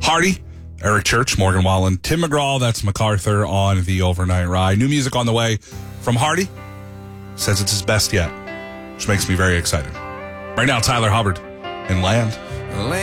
Hardy, Eric Church, Morgan Wallen, Tim McGraw, that's MacArthur on the Overnight Ride. New music on the way from Hardy. Says it's his best yet, which makes me very excited. Right now, Tyler Hubbard in Land.